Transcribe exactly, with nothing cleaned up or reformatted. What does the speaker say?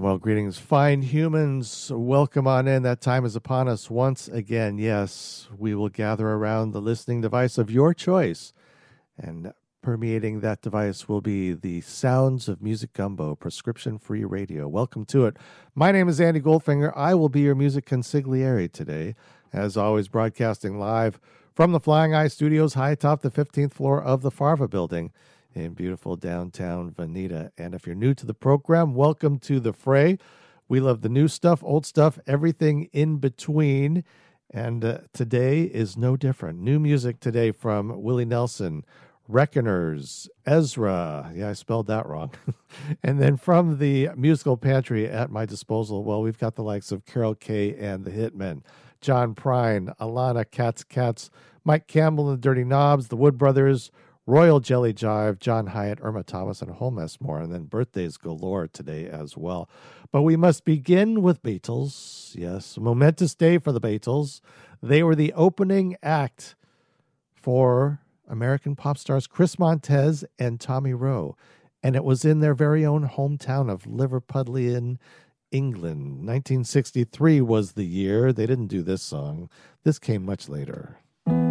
Well, greetings, fine humans. Welcome on in. That time is upon us once again. Yes, we will gather around the listening device of your choice. And permeating that device will be the sounds of Music Gumbo, prescription-free radio. Welcome to it. My name is Andy Goldfinger. I will be your music consigliere today. As always, broadcasting live from the Flying Eye Studios high atop the fifteenth floor of the Farva building in beautiful downtown Veneta. And if you're new to the program, welcome to the fray. We love the new stuff, old stuff, everything in between. And uh, today is no different. New music today from Willie Nelson, Reckoners, Ezra. Yeah, I spelled that wrong. And then from the musical pantry at my disposal, well, we've got the likes of Carol Kay and the Hitmen, John Prine, Alana Katz Katz, Mike Campbell and the Dirty Knobs, the Wood Brothers, Royal Jelly Jive, John Hyatt, Irma Thomas, and a whole mess more. And then birthdays galore today as well. But we must begin with Beatles. Yes, a momentous day for the Beatles. They were the opening act for American pop stars Chris Montez and Tommy Roe. And it was in their very own hometown of Liverpudlian, England. nineteen sixty-three was the year. They didn't do this song. This came much later.